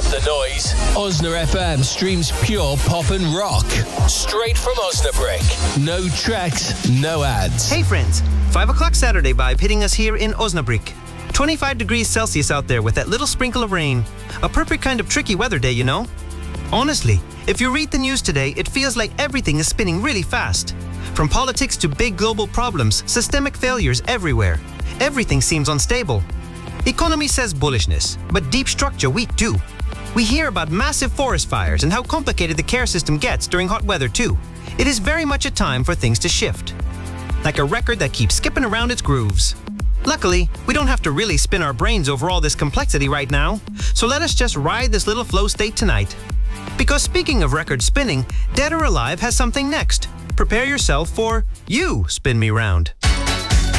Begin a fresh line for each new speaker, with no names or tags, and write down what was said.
Skip the noise. Osna FM streams pure pop and rock. Straight from Osnabrück. No tracks, no ads.
Hey friends, 5 o'clock Saturday vibe hitting us here in Osnabrück. 25 degrees Celsius out there with that little sprinkle of rain. A perfect kind of tricky weather day, you know? Honestly, if you read the news today, it feels like everything is spinning really fast. From politics to big global problems, systemic failures everywhere. Everything seems unstable. Economy says bullishness, but deep structure weak too. We hear about massive forest fires and how complicated the care system gets during hot weather too. It is very much a time for things to shift. Like a record that keeps skipping around its grooves. Luckily, we don't have to really spin our brains over all this complexity right now, so let us just ride this little flow state tonight. Because speaking of record spinning, Dead or Alive has something next. Prepare yourself for You Spin Me Round.